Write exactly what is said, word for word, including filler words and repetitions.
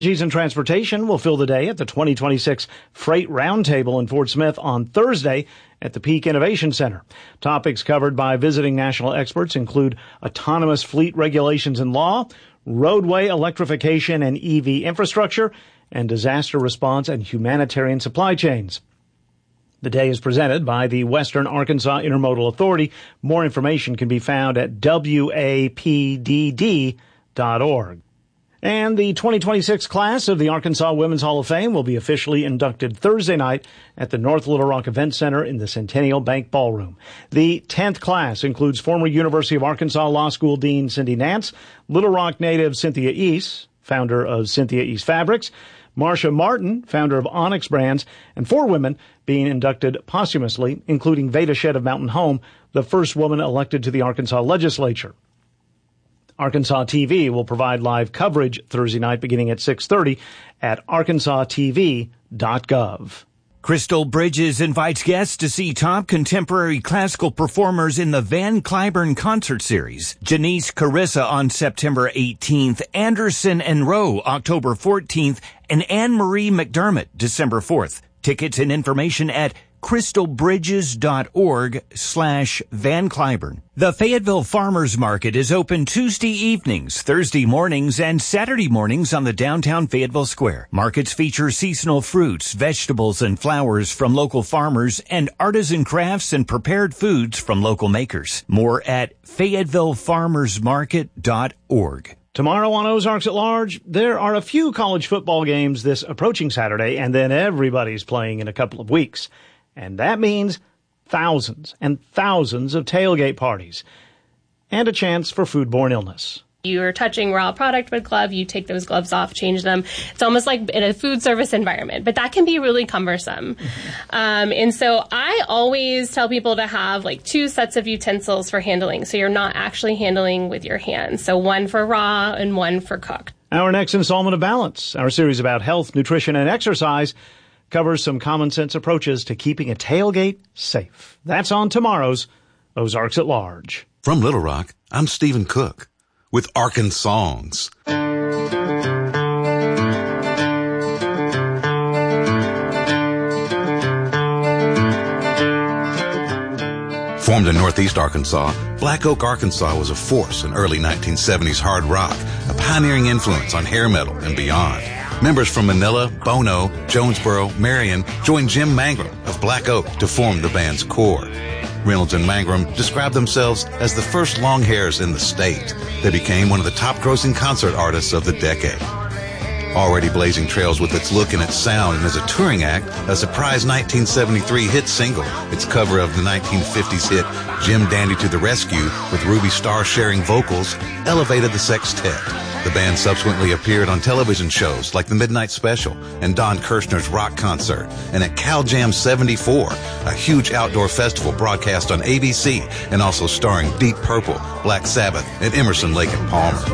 Technologies and Transportation will fill the day at the twenty twenty-six Freight Roundtable in Fort Smith on Thursday at the Peak Innovation Center. Topics covered by visiting national experts include autonomous fleet regulations and law, roadway electrification and E V infrastructure, and disaster response and humanitarian supply chains. The day is presented by the Western Arkansas Intermodal Authority. More information can be found at W A P D D dot org. And the twenty twenty-six class of the Arkansas Women's Hall of Fame will be officially inducted Thursday night at the North Little Rock Event Center in the Centennial Bank Ballroom. The tenth class includes former University of Arkansas Law School Dean Cindy Nance, Little Rock native Cynthia East, founder of Cynthia East Fabrics, Marcia Martin, founder of Onyx Brands, and four women being inducted posthumously, including Veda Shed of Mountain Home, the first woman elected to the Arkansas legislature. Arkansas T V will provide live coverage Thursday night beginning at six thirty at arkansas t v dot gov. Crystal Bridges invites guests to see top contemporary classical performers in the Van Cliburn Concert Series. Janice Carissa on September eighteenth, Anderson and Rowe October fourteenth, and Anne-Marie McDermott December fourth. Tickets and information at crystalbridges.org slash Van Cliburn. The Fayetteville Farmers Market is open Tuesday evenings, Thursday mornings, and Saturday mornings on the downtown Fayetteville Square. Markets feature seasonal fruits, vegetables, and flowers from local farmers and artisan crafts and prepared foods from local makers. More at fayetteville farmers market dot org. Tomorrow on Ozarks at Large, there are a few college football games this approaching Saturday, and then everybody's playing in a couple of weeks. And that means thousands and thousands of tailgate parties and a chance for foodborne illness. You're touching raw product with glove, you take those gloves off, change them. It's almost like in a food service environment, but that can be really cumbersome. Mm-hmm. Um, and so I always tell people to have like two sets of utensils for handling, so you're not actually handling with your hands. So one for raw and one for cooked. Our next installment of Balance, our series about health, nutrition, and exercise, covers some common sense approaches to keeping a tailgate safe. That's on tomorrow's Ozarks at Large. From Little Rock, I'm Stephen Cook with Arkansas Songs. Formed in Northeast Arkansas, Black Oak, Arkansas was a force in early nineteen seventies hard rock, a pioneering influence on hair metal and beyond. Members from Manila, Bono, Jonesboro, Marion joined Jim Mangrum of Black Oak to form the band's core. Reynolds and Mangrum described themselves as the first long hairs in the state. They became one of the top-grossing concert artists of the decade. Already blazing trails with its look and its sound, and as a touring act, a surprise nineteen seventy-three hit single, its cover of the nineteen fifties hit Jim Dandy to the Rescue with Ruby Starr sharing vocals, elevated the sextet. The band subsequently appeared on television shows like The Midnight Special and Don Kirshner's Rock Concert, and at Cal Jam seventy-four, a huge outdoor festival broadcast on A B C and also starring Deep Purple, Black Sabbath, and Emerson, Lake and Palmer.